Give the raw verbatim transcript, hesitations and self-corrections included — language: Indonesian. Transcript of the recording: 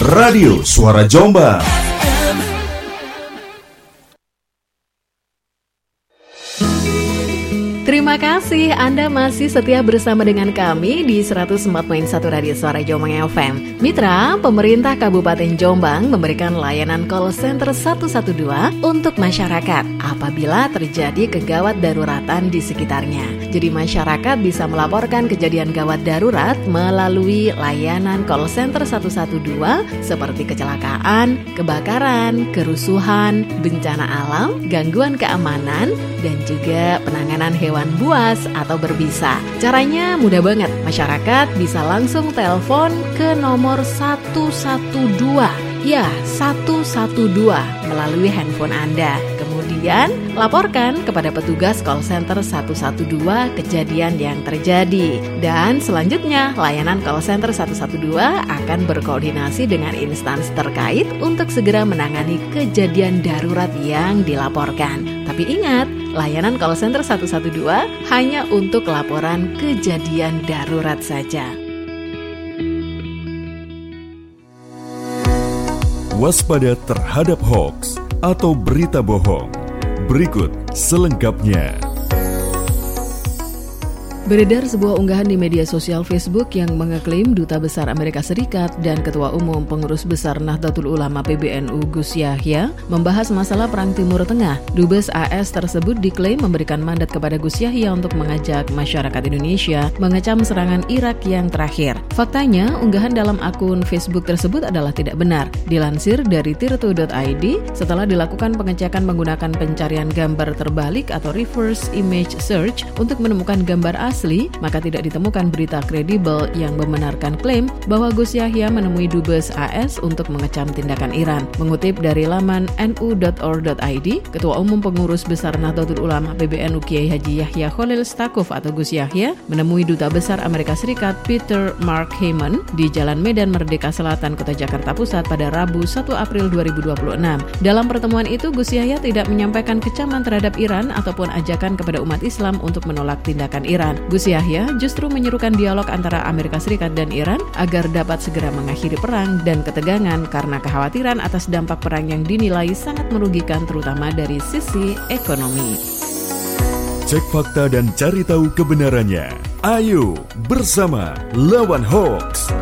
Radio Suara Jombang. Terima kasih Anda masih setia bersama dengan kami di seratus empat koma satu Radio Suara Jombang F M. Mitra, pemerintah Kabupaten Jombang memberikan layanan call center satu satu dua untuk masyarakat apabila terjadi kegawat daruratan di sekitarnya. Jadi masyarakat bisa melaporkan kejadian gawat darurat melalui layanan call center satu satu dua seperti kecelakaan, kebakaran, kerusuhan, bencana alam, gangguan keamanan, dan juga penanganan hewan buas atau berbisa. Caranya mudah banget. Masyarakat bisa langsung telepon ke nomor satu satu dua. Ya, satu satu dua melalui handphone Anda. Kemudian laporkan kepada petugas call center satu satu dua kejadian yang terjadi. Dan selanjutnya layanan call center satu satu dua akan berkoordinasi dengan instansi terkait untuk segera menangani kejadian darurat yang dilaporkan. Tapi ingat, layanan call center satu satu dua hanya untuk laporan kejadian darurat saja. Waspada terhadap hoaks atau berita bohong. Berikut selengkapnya. Beredar sebuah unggahan di media sosial Facebook yang mengeklaim Duta Besar Amerika Serikat dan Ketua Umum Pengurus Besar Nahdlatul Ulama P B N U Gus Yahya membahas masalah Perang Timur Tengah. Dubes A S tersebut diklaim memberikan mandat kepada Gus Yahya untuk mengajak masyarakat Indonesia mengecam serangan Irak yang terakhir. Faktanya, unggahan dalam akun Facebook tersebut adalah tidak benar. Dilansir dari tirto dot i d, setelah dilakukan pengecekan menggunakan pencarian gambar terbalik atau reverse image search untuk menemukan gambar asli, asli, maka tidak ditemukan berita kredibel yang membenarkan klaim bahwa Gus Yahya menemui Dubes A S untuk mengecam tindakan Iran. Mengutip dari laman n u dot org dot i d, Ketua Umum Pengurus Besar Nahdlatul Ulama P B N U Kiai Haji Yahya Khalil Stakuf atau Gus Yahya menemui Duta Besar Amerika Serikat Peter Mark Heyman di Jalan Medan Merdeka Selatan, Kota Jakarta Pusat pada Rabu satu April dua ribu dua puluh enam. Dalam pertemuan itu, Gus Yahya tidak menyampaikan kecaman terhadap Iran ataupun ajakan kepada umat Islam untuk menolak tindakan Iran. Gus Yahya justru menyerukan dialog antara Amerika Serikat dan Iran agar dapat segera mengakhiri perang dan ketegangan karena kekhawatiran atas dampak perang yang dinilai sangat merugikan terutama dari sisi ekonomi. Cek fakta dan cari tahu kebenarannya. Ayo bersama lawan hoax.